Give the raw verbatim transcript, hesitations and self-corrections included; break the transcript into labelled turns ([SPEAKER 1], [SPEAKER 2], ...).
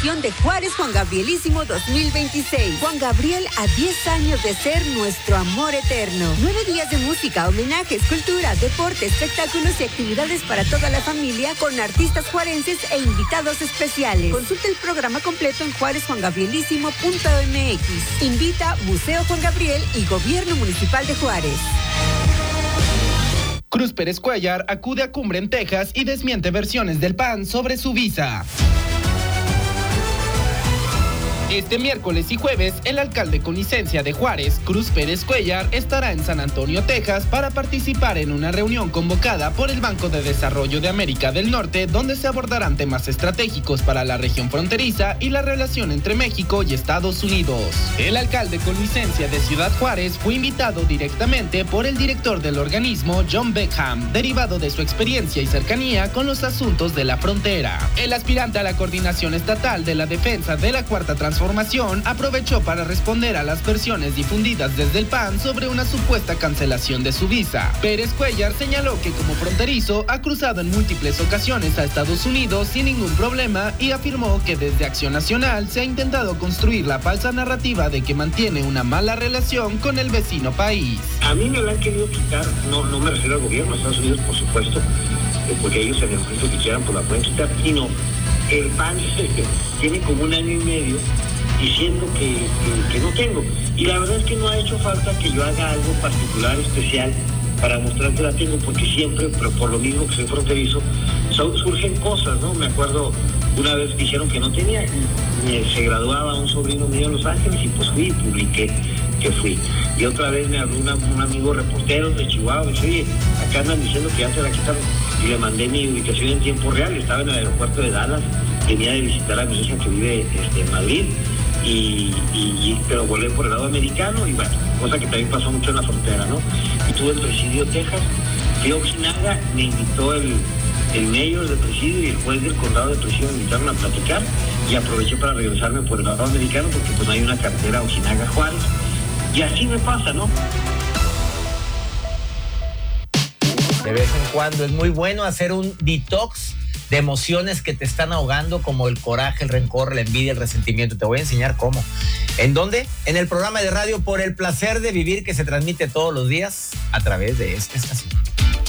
[SPEAKER 1] edición de Juárez Juan Gabrielísimo dos mil veintiséis. Juan Gabriel a diez años de ser nuestro amor eterno. Nueve días de música, homenajes, cultura, deporte, espectáculos y actividades para toda la familia con artistas juarenses e invitados especiales. Consulta el programa completo en juárez juan gabrielísimo punto m x. Invita Museo Juan Gabriel y Gobierno Municipal de Juárez.
[SPEAKER 2] Cruz Pérez Cuellar acude a cumbre en Texas y desmiente versiones del P A N sobre su visa. Este miércoles y jueves, el alcalde con licencia de Juárez, Cruz Pérez Cuellar, estará en San Antonio, Texas, para participar en una reunión convocada por el Banco de Desarrollo de América del Norte, donde se abordarán temas estratégicos para la región fronteriza y la relación entre México y Estados Unidos. El alcalde con licencia de Ciudad Juárez fue invitado directamente por el director del organismo, John Beckham, derivado de su experiencia y cercanía con los asuntos de la frontera. El aspirante a la coordinación estatal de la defensa de la Cuarta Transformación Transformación aprovechó para responder a las versiones difundidas desde el P A N sobre una supuesta cancelación de su visa. Pérez Cuellar señaló que como fronterizo ha cruzado en múltiples ocasiones a Estados Unidos sin ningún problema y afirmó que desde Acción Nacional se ha intentado construir la falsa narrativa de que mantiene una mala relación con el vecino país.
[SPEAKER 3] A mí me lo han querido quitar, no, no me refiero al gobierno de Estados Unidos, por supuesto, porque ellos en el momento que quieran pues la pueden quitar, sino el P A N tiene como un año y medio diciendo que, que, que no tengo. Y la verdad es que no ha hecho falta que yo haga algo particular, especial, para mostrar que la tengo, porque siempre, pero por lo mismo que soy fronterizo, surgen cosas, ¿no? Me acuerdo, una vez dijeron que no tenía, y se graduaba un sobrino mío en Los Ángeles, y pues fui y publiqué que fui. Y otra vez me habló una, un amigo reportero de Chihuahua, me dice, oye, acá andan diciendo que ya se la quitaron. Y le mandé mi ubicación en tiempo real, estaba en el aeropuerto de Dallas, venía de visitar a mi hija que vive este, en Madrid, y, y, pero volé por el lado americano, y bueno, cosa que también pasó mucho en la frontera, ¿no? Y tuve el Presidio, Texas, fui a Ojinaga, me invitó el, el mayor del Presidio y el juez del condado de Presidio, me invitaron a platicar, y aproveché para regresarme por el lado americano, porque pues no hay una carretera Ojinaga-Juárez, y así me pasa, ¿no?
[SPEAKER 4] De vez en cuando es muy bueno hacer un detox de emociones que te están ahogando, como el coraje, el rencor, la envidia, el resentimiento. Te voy a enseñar cómo. ¿En dónde? En el programa de radio Por el Placer de Vivir, que se transmite todos los días a través de esta estación.